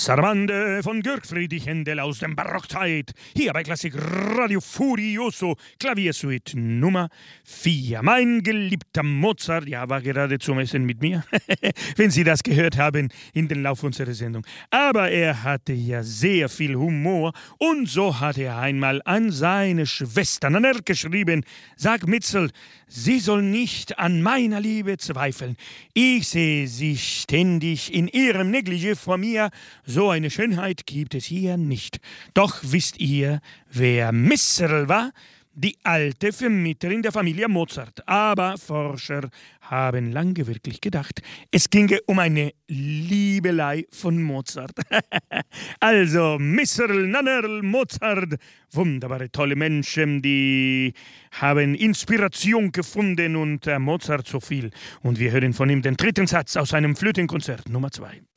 Sarmande von Georg Friedrich Händel aus dem Barockzeit. Hier bei Klassik Radio Furioso, Klaviersuite Nummer 4. Mein geliebter Mozart, ja, war gerade zum Essen mit mir, wenn Sie das gehört haben in den Lauf unserer Sendung. Aber er hatte ja sehr viel Humor und so hat er einmal an seine Schwester Nannerl geschrieben: Sag Mitzel, sie soll nicht an meiner Liebe zweifeln. Ich sehe sie ständig in ihrem Negligé vor mir. So eine Schönheit gibt es hier nicht. Doch wisst ihr, wer Misserl war? Die alte Vermieterin der Familie Mozart. Aber Forscher haben lange wirklich gedacht, es ginge um eine Liebelei von Mozart. Also Misserl, Nannerl, Mozart, wunderbare, tolle Menschen, die haben Inspiration gefunden und Mozart so viel. Und wir hören von ihm den dritten Satz aus seinem Flötenkonzert Nummer 2.